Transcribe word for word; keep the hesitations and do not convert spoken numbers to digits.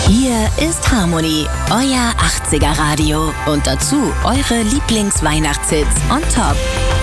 Hier ist Harmony, euer achtziger Radio. Und dazu eure Lieblings-Weihnachtshits on top.